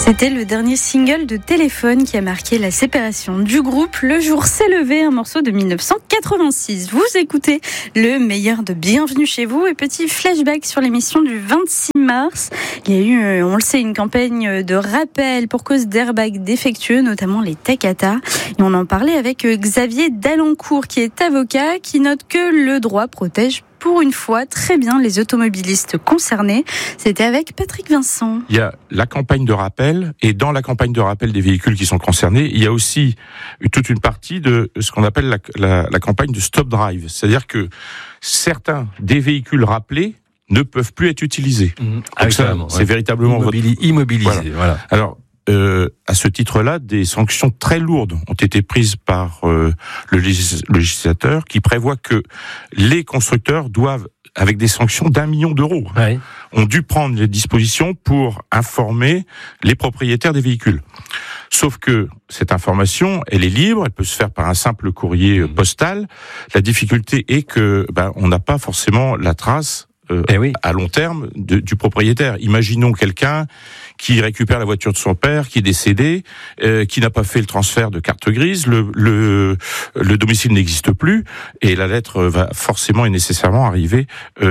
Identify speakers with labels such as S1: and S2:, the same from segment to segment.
S1: C'était le dernier single de Téléphone qui a marqué la séparation du groupe. Le jour s'est levé, un morceau de 1986. Vous écoutez le meilleur de Bienvenue chez vous et petit flashback sur l'émission du 26 mars. Il y a eu, on le sait, une campagne de rappel pour cause d'airbags défectueux, notamment les Takata. Et on en parlait avec Xavier Dalancourt qui est avocat, qui note que le droit protège pour une fois très bien les automobilistes concernés. C'était avec Patrick Vincent.
S2: Il y a la campagne de rappel, et dans la campagne de rappel des véhicules qui sont concernés, il y a aussi toute une partie de ce qu'on appelle la campagne de stop drive. C'est-à-dire que certains des véhicules rappelés ne peuvent plus être utilisés. Donc ça, c'est véritablement
S3: immobilisé. Voilà.
S2: Alors, à ce titre-là, des sanctions très lourdes ont été prises par le législateur, qui prévoit que les constructeurs doivent, avec des sanctions d'1 million d'euros, ont dû prendre les dispositions pour informer les propriétaires des véhicules. Sauf que cette information, elle est libre, elle peut se faire par un simple courrier postal. La difficulté est que on n'a pas forcément la trace à long terme du propriétaire. Imaginons quelqu'un qui récupère la voiture de son père, qui est décédé, qui n'a pas fait le transfert de carte grise, le domicile n'existe plus, et la lettre va forcément et nécessairement arriver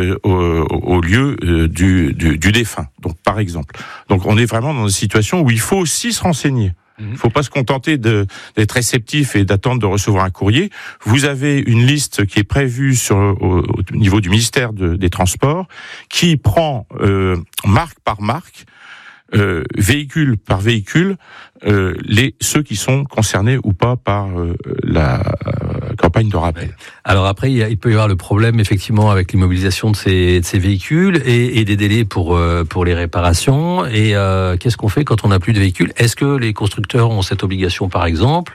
S2: au lieu du défunt. Donc, par exemple. Donc, on est vraiment dans une situation où il faut aussi se renseigner. Il ne faut pas se contenter d'être réceptif et d'attendre de recevoir un courrier. Vous avez une liste qui est prévue au niveau du ministère des Transports, qui prend marque par marque, véhicule par véhicule, ceux qui sont concernés ou pas par la campagne de rappel.
S3: Alors après, il peut y avoir le problème effectivement avec l'immobilisation de ces véhicules et des délais pour les réparations. Et qu'est-ce qu'on fait quand on n'a plus de véhicules ? Est-ce que les constructeurs ont cette obligation, par exemple,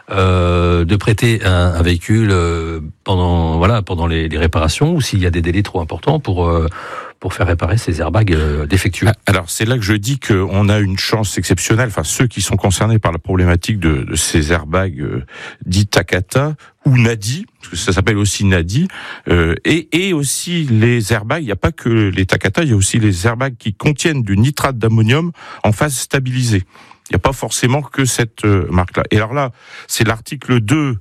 S3: de prêter un véhicule pendant les réparations, ou s'il y a des délais trop importants pour faire réparer ces airbags défectueux?
S2: Alors c'est là que je dis qu'on a une chance exceptionnelle. Enfin, ceux qui sont concernés par la problématique de ces airbags dits Takata ou Nadi, parce que ça s'appelle aussi Nadi, et aussi les airbags. Il n'y a pas que les Takata, il y a aussi les airbags qui contiennent du nitrate d'ammonium en phase stabilisée. Il n'y a pas forcément que cette marque-là. Et alors là, c'est l'article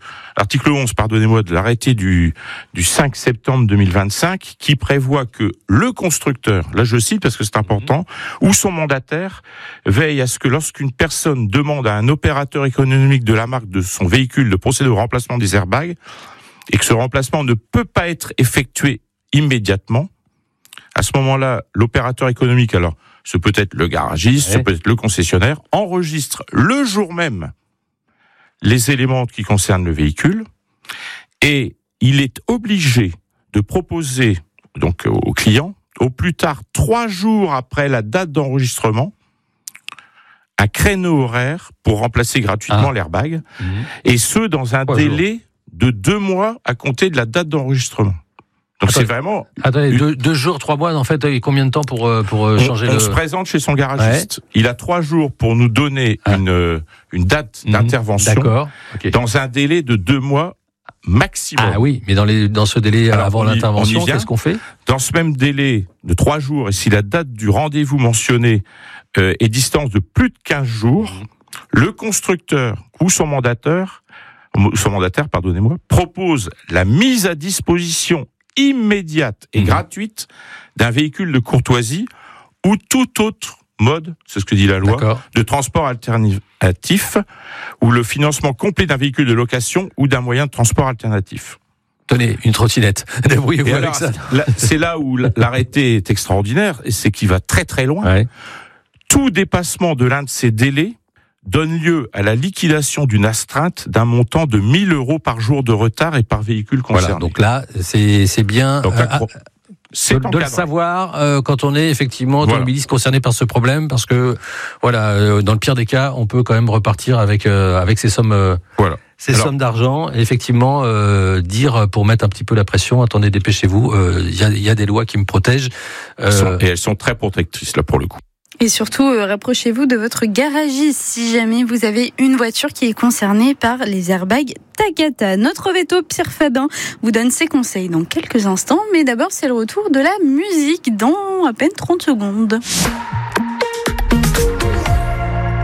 S2: 11, de l'arrêté du 5 septembre 2025, qui prévoit que le constructeur, là je cite parce que c'est important, ou son mandataire veille à ce que lorsqu'une personne demande à un opérateur économique de la marque de son véhicule de procéder au remplacement des airbags, et que ce remplacement ne peut pas être effectué immédiatement, à ce moment-là, l'opérateur économique, alors, ce peut être le garagiste, ce peut être le concessionnaire, enregistre le jour même les éléments qui concernent le véhicule, et il est obligé de proposer donc au client, au plus tard 3 jours après la date d'enregistrement, un créneau horaire pour remplacer gratuitement l'airbag, et ce dans un délai de 2 mois à compter de la date d'enregistrement. Donc c'est vraiment...
S3: Attendez, 2 jours, 3 mois, en fait, et combien de temps pour changer
S2: on se présente chez son garagiste, il a 3 jours pour nous donner une date d'intervention, dans un délai de 2 mois maximum.
S3: Ah oui, mais dans ce délai avant l'intervention, qu'est-ce qu'on fait ?
S2: Dans ce même délai de 3 jours, et si la date du rendez-vous mentionné est distance de plus de 15 jours, le constructeur ou son mandataire, propose la mise à disposition immédiate et gratuite d'un véhicule de courtoisie ou tout autre mode, c'est ce que dit la loi, de transport alternatif, ou le financement complet d'un véhicule de location ou d'un moyen de transport alternatif.
S3: Tenez, une trottinette. Débrouillez-vous avec ça.
S2: C'est là où l'arrêté est extraordinaire, et c'est qu'il va très très loin. Tout dépassement de l'un de ces délais donne lieu à la liquidation d'une astreinte d'un montant de 1 000 € par jour de retard et par véhicule concerné.
S3: Voilà, donc là, c'est bien de le savoir quand on est effectivement automobiliste concerné par ce problème, parce que dans le pire des cas, on peut quand même repartir avec ces sommes. Sommes d'argent, et effectivement, dire pour mettre un petit peu la pression, attendez, dépêchez-vous, il y a des lois qui me protègent.
S2: Et elles sont très protectrices là pour le coup.
S1: Et surtout, rapprochez-vous de votre garagiste si jamais vous avez une voiture qui est concernée par les airbags Takata. Notre veto, Pierre Fabin, vous donne ses conseils dans quelques instants. Mais d'abord, c'est le retour de la musique dans à peine 30 secondes.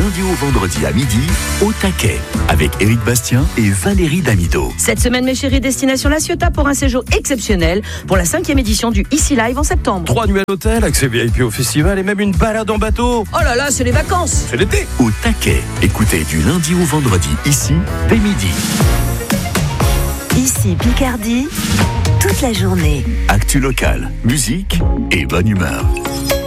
S4: lundi au vendredi à midi, au taquet, avec Éric Bastien et Valérie Damido.
S5: Cette semaine, mes chéris, destination La Ciotat pour un séjour exceptionnel pour la 5e édition du Ici Live en septembre.
S6: 3 nuits à l'hôtel, accès VIP au festival et même une balade en bateau.
S5: Oh là là, c'est les vacances.
S6: C'est l'été.
S4: Au taquet, écoutez du lundi au vendredi, ici, dès midi.
S7: Ici Picardie, toute la journée.
S4: Actu locale, musique et bonne humeur.